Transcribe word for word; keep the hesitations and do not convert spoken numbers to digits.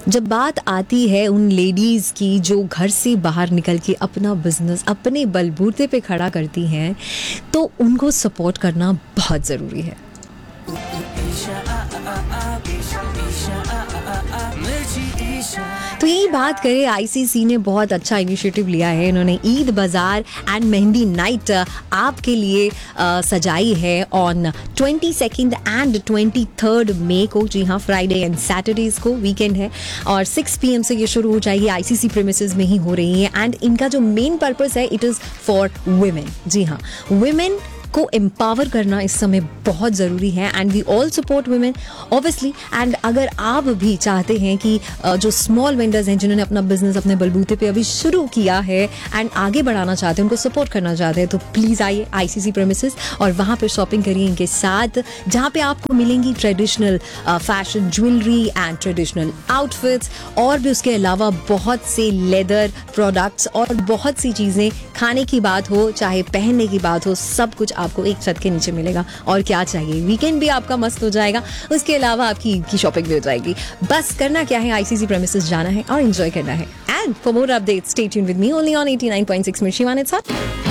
जब बात आती है उन लेडीज़ की जो घर से बाहर निकल के अपना बिजनेस अपने बलबूते पे खड़ा करती हैं, तो उनको सपोर्ट करना बहुत ज़रूरी है। तो यही बात करें, आईसीसी ने बहुत अच्छा इनिशिएटिव लिया है। इन्होंने ईद बाज़ार एंड मेहंदी नाइट आपके लिए आ, सजाई है on twenty second and twenty third मई को। जी हाँ, फ्राइडे एंड सैटरडेज को वीकेंड है और सिक्स पी एम से ये शुरू हो जाएगी। आईसीसी प्रीमिसेस में ही हो रही है एंड इनका जो मेन पर्पस है इट इज़ फॉर वुमेन। जी हाँ, वुमेन को एम्पावर करना इस समय बहुत ज़रूरी है and we all support women obviously. And अगर आप भी चाहते हैं कि जो स्मॉल वेंडर्स हैं जिन्होंने अपना बिजनेस अपने बलबूते पे अभी शुरू किया है एंड आगे बढ़ाना चाहते हैं, उनको सपोर्ट करना चाहते हैं, तो प्लीज़ आइए आईसीसी प्रीमिसेस और वहाँ पर शॉपिंग करिए इनके साथ, जहाँ पे आपको मिलेंगी traditional fashion jewellery and traditional outfits और भी उसके अलावा बहुत से लेदर प्रोडक्ट्स और बहुत सी चीज़ें। खाने की बात हो चाहे पहनने की बात हो, सब कुछ आपको एक छत के नीचे मिलेगा। और क्या चाहिए, वीकेंड भी आपका मस्त हो जाएगा, उसके अलावा आपकी ईद की शॉपिंग भी हो जाएगी। बस करना क्या है, आईसीसी प्रीमिसेस जाना है और एंजॉय करना है। And for more updates stay tuned with me only on eighty nine point six मिर्ची वन इट्स हॉट।